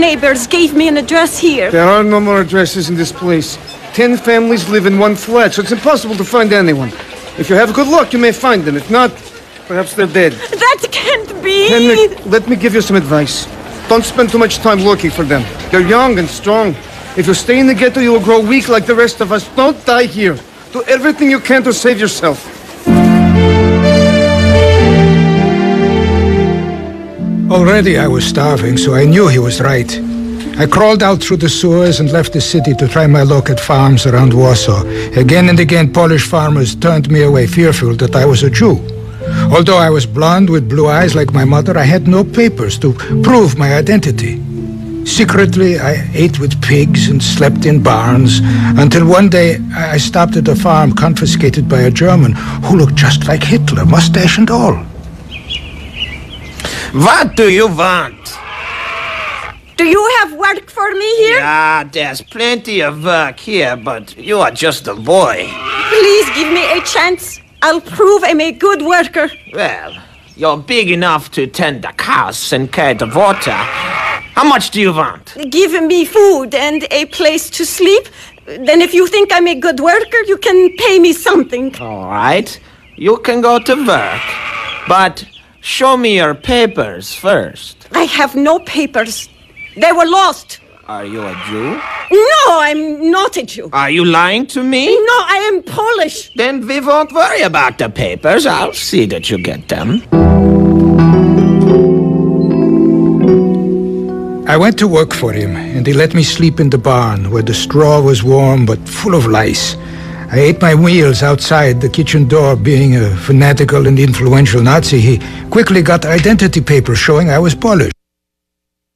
neighbors gave me an address here. There are no more addresses in this place. 10 families live in one flat, so it's impossible to find anyone. If you have good luck, you may find them. If not, perhaps they're dead. That can't be! Henrik, let me give you some advice. Don't spend too much time looking for them. They're young and strong. If you stay in the ghetto, you will grow weak like the rest of us. Don't die here. Do everything you can to save yourself. Already I was starving, so I knew he was right. I crawled out through the sewers and left the city to try my luck at farms around Warsaw. Again and again, Polish farmers turned me away, fearful that I was a Jew. Although I was blonde with blue eyes like my mother, I had no papers to prove my identity. Secretly, I ate with pigs and slept in barns, until one day I stopped at a farm confiscated by a German who looked just like Hitler, mustache and all. What do you want? Do you have work for me here? Yeah, there's plenty of work here, but you are just a boy. Please give me a chance. I'll prove I'm a good worker. Well, you're big enough to tend the cows and carry the water. How much do you want? Give me food and a place to sleep. Then if you think I'm a good worker, you can pay me something. All right, you can go to work, but show me your papers first. I have no papers. They were lost. Are you a Jew? No, I'm not a Jew. Are you lying to me? No, I am Polish. Then we won't worry about the papers. I'll see that you get them. I went to work for him, and he let me sleep in the barn, where the straw was warm but full of lice. I ate my meals outside the kitchen door. Being a fanatical and influential Nazi, he quickly got identity papers showing I was Polish.